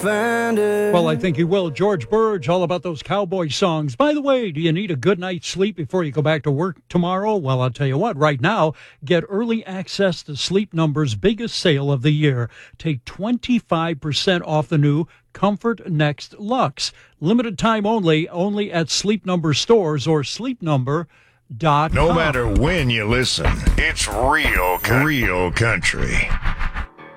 find it. Well, I think you will. George Burge, all about those cowboy songs. By the way, do you need a good night's sleep before you go back to work tomorrow? Well, I'll tell you what, right now, get early access to Sleep Number's biggest sale of the year. Take 25% off the new Comfort Next Luxe. Limited time only at Sleep Number stores or sleepnumber.com. No matter when you listen, it's real country.